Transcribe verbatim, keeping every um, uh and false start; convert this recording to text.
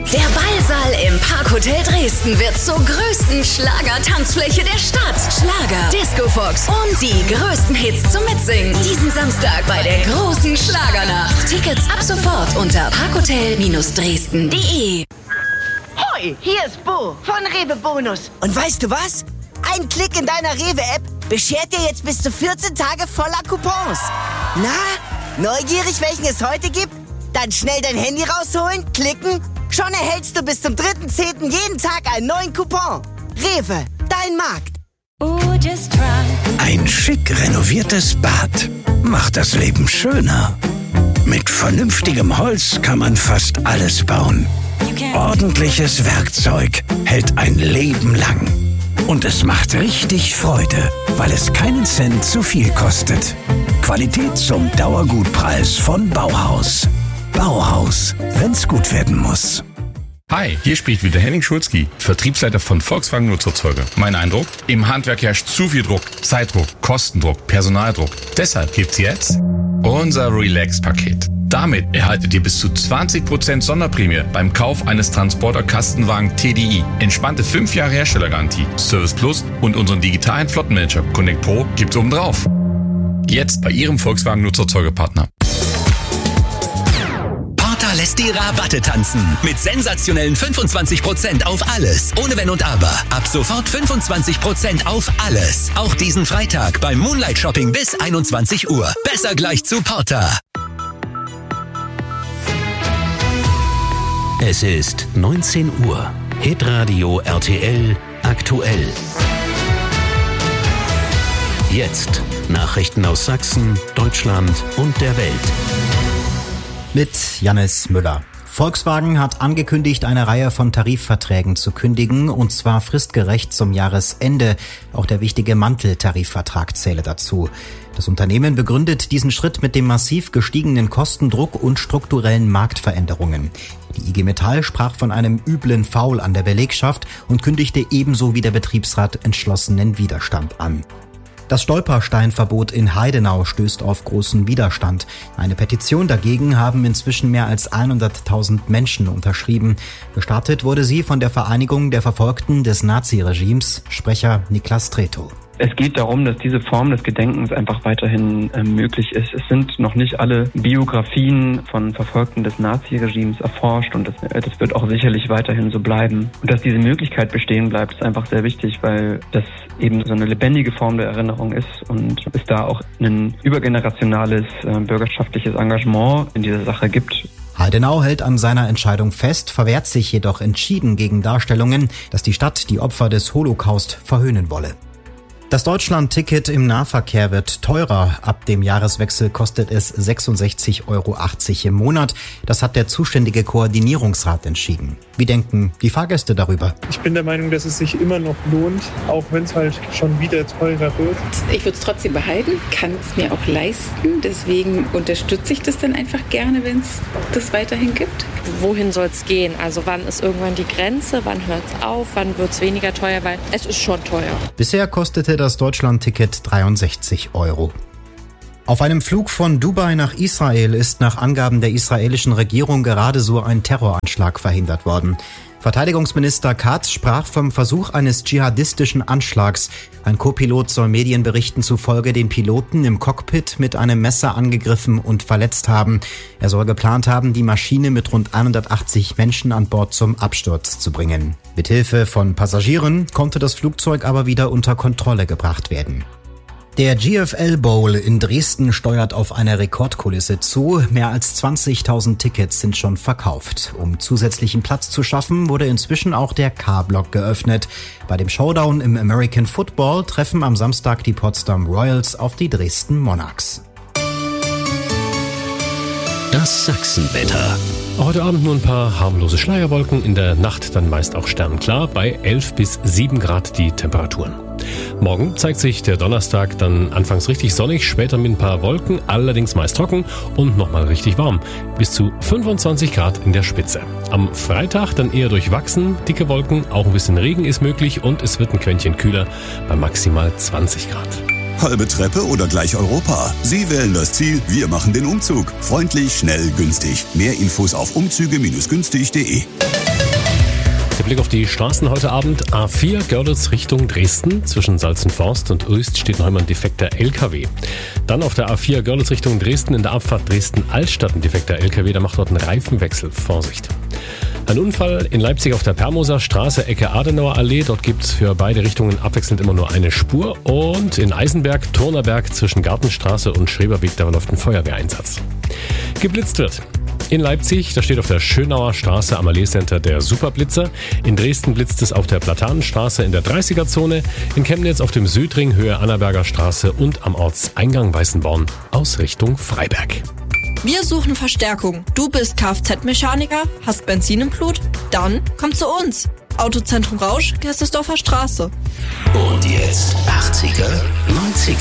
Der Ballsaal im Parkhotel Dresden wird zur größten Schlager-Tanzfläche der Stadt. Schlager, Disco-Fox und die größten Hits zum Mitsingen. Diesen Samstag bei der großen Schlagernacht. Tickets ab sofort unter parkhotel Dresden punkt de. Hoi, hier ist Bo von Rewe Bonus. Und weißt du was? Ein Klick in deiner Rewe-App beschert dir jetzt bis zu vierzehn Tage voller Coupons. Na, neugierig, welchen es heute gibt? Dann schnell dein Handy rausholen, klicken. Schon erhältst du bis zum dritten zehnten jeden Tag einen neuen Coupon. Rewe, dein Markt. Ein schick renoviertes Bad macht das Leben schöner. Mit vernünftigem Holz kann man fast alles bauen. Ordentliches Werkzeug hält ein Leben lang. Und es macht richtig Freude, weil es keinen Cent zu viel kostet. Qualität zum Dauergutpreis von Bauhaus. Bauhaus, wenn's gut werden muss. Hi, hier spricht wieder Henning Schulzki, Vertriebsleiter von Volkswagen Nutzerzeuger. Mein Eindruck? Im Handwerk herrscht zu viel Druck, Zeitdruck, Kostendruck, Personaldruck. Deshalb gibt's jetzt unser Relax-Paket. Damit erhaltet ihr bis zu zwanzig Prozent Sonderprämie beim Kauf eines Transporter-Kastenwagen T D I. Entspannte fünf Jahre Herstellergarantie, Service Plus und unseren digitalen Flottenmanager Connect Pro gibt's obendrauf. Jetzt bei Ihrem Volkswagen Nutzerzeugerpartner. Porter lässt die Rabatte tanzen. Mit sensationellen fünfundzwanzig Prozent auf alles. Ohne Wenn und Aber. Ab sofort fünfundzwanzig Prozent auf alles. Auch diesen Freitag beim Moonlight Shopping bis einundzwanzig Uhr. Besser gleich zu Porter. Es ist neunzehn Uhr. Hitradio R T L aktuell. Jetzt Nachrichten aus Sachsen, Deutschland und der Welt. Mit Jannis Müller. Volkswagen hat angekündigt, eine Reihe von Tarifverträgen zu kündigen, und zwar fristgerecht zum Jahresende. Auch der wichtige Manteltarifvertrag zähle dazu. Das Unternehmen begründet diesen Schritt mit dem massiv gestiegenen Kostendruck und strukturellen Marktveränderungen. Die I G Metall sprach von einem üblen Foul an der Belegschaft und kündigte ebenso wie der Betriebsrat entschlossenen Widerstand an. Das Stolpersteinverbot in Heidenau stößt auf großen Widerstand. Eine Petition dagegen haben inzwischen mehr als hunderttausend Menschen unterschrieben. Gestartet wurde sie von der Vereinigung der Verfolgten des Naziregimes, Sprecher Niklas Tretow. Es geht darum, dass diese Form des Gedenkens einfach weiterhin äh, möglich ist. Es sind noch nicht alle Biografien von Verfolgten des Naziregimes erforscht, und das, äh, das wird auch sicherlich weiterhin so bleiben. Und dass diese Möglichkeit bestehen bleibt, ist einfach sehr wichtig, weil das eben so eine lebendige Form der Erinnerung ist und es da auch ein übergenerationales äh, bürgerschaftliches Engagement in dieser Sache gibt. Heidenau hält an seiner Entscheidung fest, verwehrt sich jedoch entschieden gegen Darstellungen, dass die Stadt die Opfer des Holocaust verhöhnen wolle. Das Deutschland-Ticket im Nahverkehr wird teurer. Ab dem Jahreswechsel kostet es sechsundsechzig Euro achtzig im Monat. Das hat der zuständige Koordinierungsrat entschieden. Wie denken die Fahrgäste darüber? Ich bin der Meinung, dass es sich immer noch lohnt, auch wenn es halt schon wieder teurer wird. Ich würde es trotzdem behalten, kann es mir auch leisten. Deswegen unterstütze ich das dann einfach gerne, wenn es das weiterhin gibt. Wohin soll es gehen? Also wann ist irgendwann die Grenze? Wann hört es auf? Wann wird es weniger teuer? Weil es ist schon teuer. Bisher kostete das Deutschland-Ticket dreiundsechzig Euro. Auf einem Flug von Dubai nach Israel ist nach Angaben der israelischen Regierung gerade so ein Terroranschlag verhindert worden. Verteidigungsminister Katz sprach vom Versuch eines dschihadistischen Anschlags. Ein Co-Pilot soll Medienberichten zufolge den Piloten im Cockpit mit einem Messer angegriffen und verletzt haben. Er soll geplant haben, die Maschine mit rund hundertachtzig Menschen an Bord zum Absturz zu bringen. Mithilfe von Passagieren konnte das Flugzeug aber wieder unter Kontrolle gebracht werden. Der G F L Bowl in Dresden steuert auf eine Rekordkulisse zu. Mehr als zwanzigtausend Tickets sind schon verkauft. Um zusätzlichen Platz zu schaffen, wurde inzwischen auch der K-Block geöffnet. Bei dem Showdown im American Football treffen am Samstag die Potsdam Royals auf die Dresden Monarchs. Das Sachsenwetter. Heute Abend nur ein paar harmlose Schleierwolken, in der Nacht dann meist auch sternklar, bei elf bis sieben Grad die Temperaturen. Morgen zeigt sich der Donnerstag dann anfangs richtig sonnig, später mit ein paar Wolken, allerdings meist trocken und nochmal richtig warm. Bis zu fünfundzwanzig Grad in der Spitze. Am Freitag dann eher durchwachsen, dicke Wolken, auch ein bisschen Regen ist möglich und es wird ein Quäntchen kühler bei maximal zwanzig Grad. Halbe Treppe oder gleich Europa? Sie wählen das Ziel, wir machen den Umzug. Freundlich, schnell, günstig. Mehr Infos auf umzüge Bindestrich günstig Punkt de. Der Blick auf die Straßen heute Abend. A vier Görlitz Richtung Dresden. Zwischen Salzenforst und Oest steht noch immer ein defekter L K W. Dann auf der A vier Görlitz Richtung Dresden in der Abfahrt Dresden-Altstadt ein defekter L K W. Da macht dort einen Reifenwechsel. Vorsicht. Ein Unfall in Leipzig auf der Permoser Straße, Ecke Adenauer Allee. Dort gibt es für beide Richtungen abwechselnd immer nur eine Spur. Und in Eisenberg, Turnerberg zwischen Gartenstraße und Schreberweg, da läuft ein Feuerwehreinsatz. Geblitzt wird. In Leipzig, da steht auf der Schönauer Straße am Allee-Center der Superblitzer. In Dresden blitzt es auf der Platanenstraße in der dreißiger-Zone. In Chemnitz auf dem Südring Höhe Annaberger Straße und am Ortseingang Weißenborn aus Richtung Freiberg. Wir suchen Verstärkung. Du bist Kfz-Mechaniker, hast Benzin im Blut? Dann komm zu uns. Autozentrum Rausch, Gerstersdorfer Straße. Und jetzt achtziger, neunziger.